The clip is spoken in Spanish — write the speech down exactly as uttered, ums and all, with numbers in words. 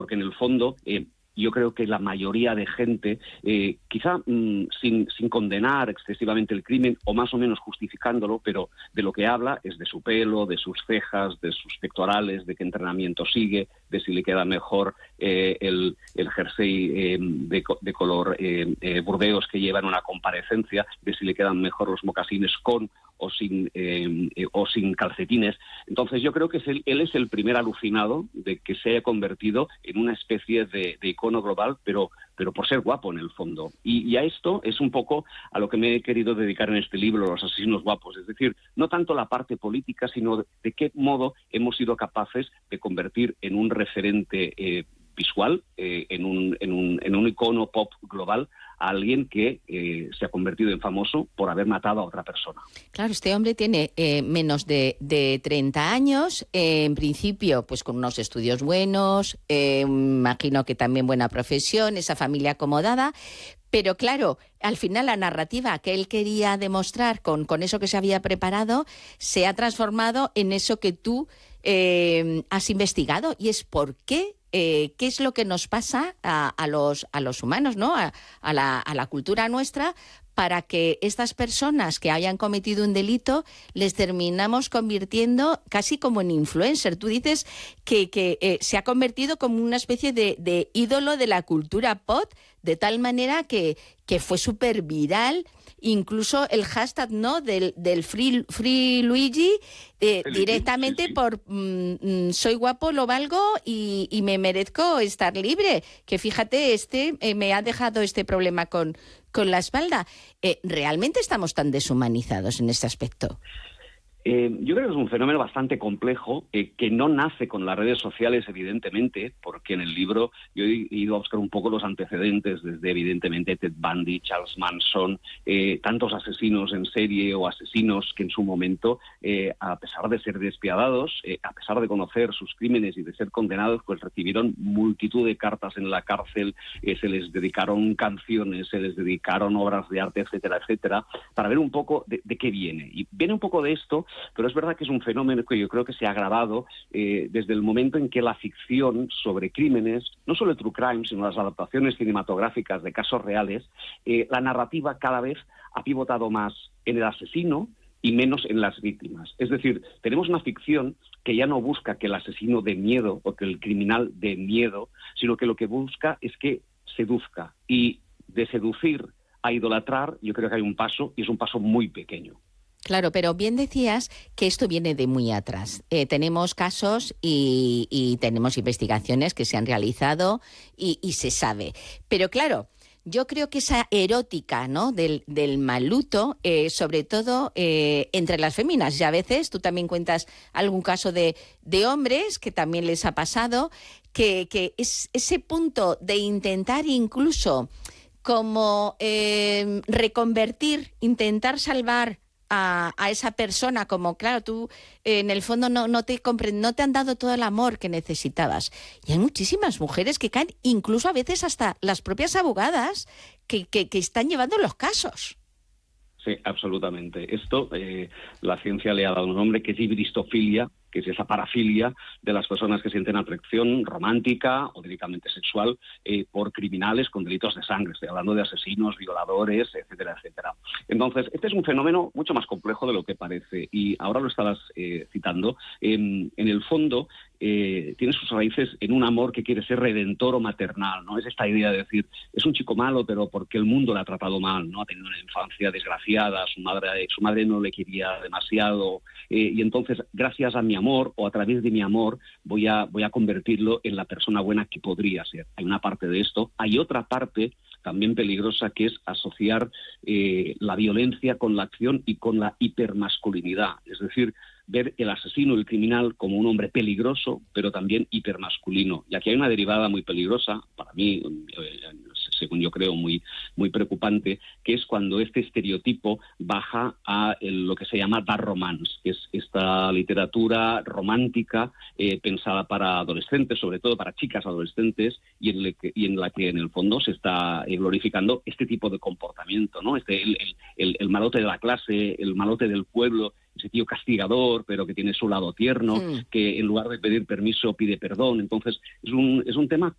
porque en el fondo eh, yo creo que la mayoría de gente, eh, quizá mmm, sin, sin condenar excesivamente el crimen o más o menos justificándolo, pero de lo que habla es de su pelo, de sus cejas, de sus pectorales, de qué entrenamiento sigue, de si le queda mejor eh, el, el jersey eh, de, de color eh, eh, burdeos que lleva en una comparecencia, de si le quedan mejor los mocasines con o sin eh, eh, o sin calcetines. Entonces yo creo que es él, él es el primer alucinado de que se haya convertido en una especie de, de icono global, pero pero por ser guapo en el fondo. Y, y a esto es un poco a lo que me he querido dedicar en este libro, Los asesinos guapos. Es decir, no tanto la parte política, sino de, de qué modo hemos sido capaces de convertir en un referente eh, visual, eh, en, un, en, un, en un icono pop global, a alguien que eh, se ha convertido en famoso por haber matado a otra persona. Claro, este hombre tiene eh, menos de, de treinta años, eh, en principio pues con unos estudios buenos, eh, imagino que también buena profesión, esa familia acomodada, pero claro, al final la narrativa que él quería demostrar con, con eso que se había preparado se ha transformado en eso que tú eh, has investigado, y es por qué Eh, qué es lo que nos pasa a, a, los, a los humanos, ¿no? A, a, la, a la cultura nuestra, para que estas personas que hayan cometido un delito les terminamos convirtiendo casi como en influencer. Tú dices que, que eh, se ha convertido como una especie de, de ídolo de la cultura pop, de tal manera que, que fue súper viral. Incluso el hashtag, ¿no?, del, del Free, free Luigi, eh, directamente sí, sí. por mm, soy guapo, lo valgo y, y me merezco estar libre. Que fíjate, este eh, me ha dejado este problema con, con la espalda. Eh, ¿Realmente estamos tan deshumanizados en este aspecto? Eh, yo creo que es un fenómeno bastante complejo, eh, que no nace con las redes sociales, evidentemente, porque en el libro yo he ido a buscar un poco los antecedentes, desde evidentemente Ted Bundy, Charles Manson, eh, tantos asesinos en serie o asesinos que en su momento, eh, a pesar de ser despiadados, eh, a pesar de conocer sus crímenes y de ser condenados, pues recibieron multitud de cartas en la cárcel, eh, se les dedicaron canciones, se les dedicaron obras de arte, etcétera, etcétera, para ver un poco de, de qué viene. Y viene un poco de esto. Pero es verdad que es un fenómeno que yo creo que se ha agravado eh, desde el momento en que la ficción sobre crímenes, no solo el true crime, sino las adaptaciones cinematográficas de casos reales, eh, la narrativa cada vez ha pivotado más en el asesino y menos en las víctimas. Es decir, tenemos una ficción que ya no busca que el asesino dé miedo o que el criminal dé miedo, sino que lo que busca es que seduzca. Y de seducir a idolatrar, yo creo que hay un paso, y es un paso muy pequeño. Claro, pero bien decías que esto viene de muy atrás. Eh, tenemos casos y, y tenemos investigaciones que se han realizado y, y se sabe. Pero claro, yo creo que esa erótica, ¿no?, del, del maluto, eh, sobre todo eh, entre las féminas, y a veces tú también cuentas algún caso de, de hombres que también les ha pasado, que, que es ese punto de intentar incluso como eh, reconvertir, intentar salvar A, a esa persona, como claro, tú eh, en el fondo no, no, te compre, no te han dado todo el amor que necesitabas. Y hay muchísimas mujeres que caen, incluso a veces hasta las propias abogadas que, que, que están llevando los casos. Sí, absolutamente. Esto, eh, la ciencia le ha dado un nombre, que es hibristofilia, que es esa parafilia de las personas que sienten atracción romántica o directamente sexual eh, por criminales con delitos de sangre. Estoy hablando de asesinos, violadores, etcétera, etcétera. Entonces, este es un fenómeno mucho más complejo de lo que parece, y ahora lo estabas eh, citando. Eh, en el fondo, eh, tiene sus raíces en un amor que quiere ser redentor o maternal, ¿no? Es esta idea de decir, es un chico malo, pero porque el mundo le ha tratado mal, ¿no? Ha tenido una infancia desgraciada, su madre, su madre no le quería demasiado, eh, y entonces, gracias a mi amor, o a través de mi amor, voy a, voy a convertirlo en la persona buena que podría ser. Hay una parte de esto. Hay otra parte también peligrosa, que es asociar eh, la violencia con la acción y con la hipermasculinidad. Es decir, ver el asesino, el criminal, como un hombre peligroso, pero también hipermasculino. Y aquí hay una derivada muy peligrosa, para mí, según yo creo, muy, muy preocupante, que es cuando este estereotipo baja a el, lo que se llama dark romance, que es esta literatura romántica eh, pensada para adolescentes, sobre todo para chicas adolescentes, y en, le que, y en la que en el fondo se está eh, glorificando este tipo de comportamiento, ¿no? Este, el, el, el, el malote de la clase, el malote del pueblo, ese tío castigador, pero que tiene su lado tierno, mm. que en lugar de pedir permiso pide perdón. Entonces, es un, es un tema